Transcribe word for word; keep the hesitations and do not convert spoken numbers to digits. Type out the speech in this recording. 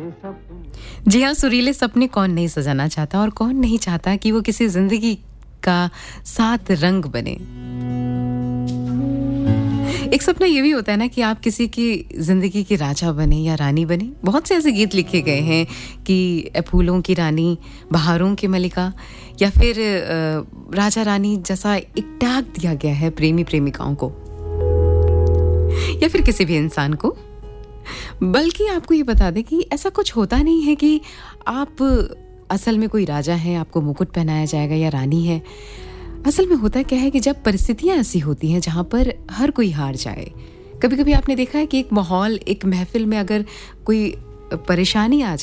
जी हाँ, सुरीले सपने कौन नहीं सजाना चाहता और कौन नहीं चाहता कि वो किसी जिंदगी का सात रंग बने। एक सपना ये भी होता है ना कि आप किसी की जिंदगी की राजा बने या रानी बने। बहुत से ऐसे गीत लिखे गए हैं कि फूलों की रानी, बहारों की मलिका, या फिर राजा रानी जैसा एक टैग दिया गया है प्रेमी प्रेमिकाओं को या फिर किसी भी इंसान को। बल्कि आपको ये बता दें कि ऐसा कुछ होता नहीं है कि आप असल में कोई राजा है, आपको मुकुट पहनाया जाएगा, या रानी है। असल में होता क्या है कि जब परिस्थितियां ऐसी होती हैं जहां पर हर कोई हार जाए, कभी कभी आपने देखा है कि एक माहौल, एक महफिल में अगर कोई परेशानी आ